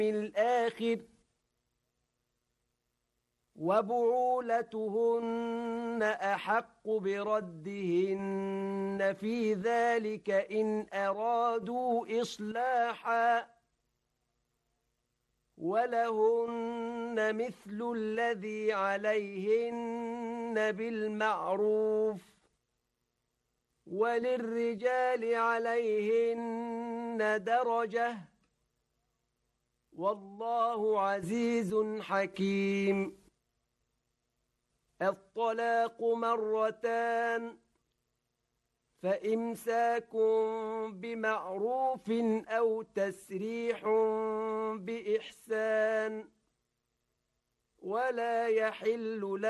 الآخر وبعولتهن أحق بردهن في ذلك إن أرادوا إصلاحا ولهن مثل الذي عليهن بالمعروف وللرجال عليهن درجة والله عزيز حكيم. الطلاق مرتان فإمساك بمعروف أو تسريح بإحسان ولا يحل له